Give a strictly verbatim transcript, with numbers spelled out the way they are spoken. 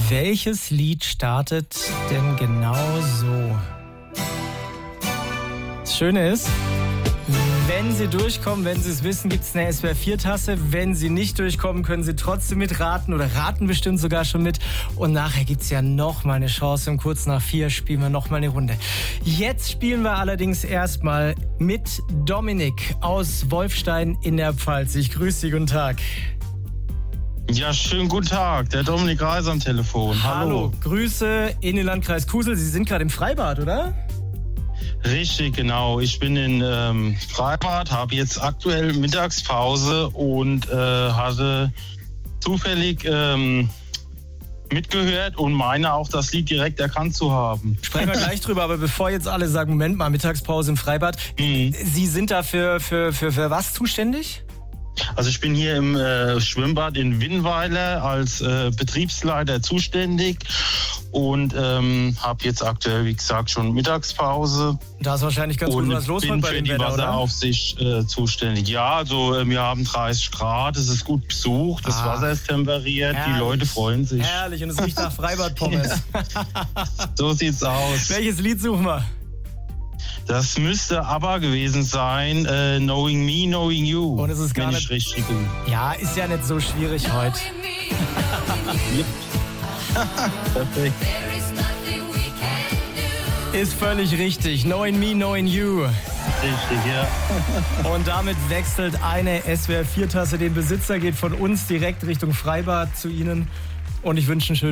Welches Lied startet denn genau so? Das Schöne ist, wenn Sie durchkommen, wenn Sie es wissen, gibt es eine S W R vier Tasse. Wenn Sie nicht durchkommen, können Sie trotzdem mitraten oder raten bestimmt sogar schon mit. Und nachher gibt es ja noch mal eine Chance. Um kurz nach vier spielen wir noch mal eine Runde. Jetzt spielen wir allerdings erstmal mit Dominik aus Wolfstein in der Pfalz. Ich grüße Sie, guten Tag. Ja, schönen guten Tag. Der Dominik Reis am Telefon. Hallo. Hallo, Grüße in den Landkreis Kusel. Sie sind gerade im Freibad, oder? Richtig, genau. Ich bin in ähm, Freibad, habe jetzt aktuell Mittagspause und äh, hatte zufällig ähm, mitgehört und meine auch das Lied direkt erkannt zu haben. Sprechen wir gleich drüber, aber bevor jetzt alle sagen, Moment mal, Mittagspause im Freibad. Mhm. Sie sind da für, für, für, für was zuständig? Also ich bin hier im äh, Schwimmbad in Winnweiler als äh, Betriebsleiter zuständig und ähm, habe jetzt aktuell, wie gesagt, schon Mittagspause. Da ist wahrscheinlich ganz gut was los bin bei für dem die Wetter, Wasseraufsicht äh, zuständig. Ja, also äh, wir haben dreißig Grad, es ist gut besucht, das ah, Wasser ist temperiert, herrlich, die Leute freuen sich. Herrlich, und es riecht nach Freibad-Pommes. So sieht's aus. Welches Lied suchen wir? Das müsste aber gewesen sein, äh, Knowing Me, Knowing You. Und es ist gar nicht richtig gut. Ja, ist ja nicht so schwierig heute. Perfekt. Ist völlig richtig. Knowing Me, Knowing You. Richtig, ja. Und damit wechselt eine S W R vier Tasse den Besitzer, geht von uns direkt Richtung Freibad zu Ihnen. Und ich wünsche einen schönen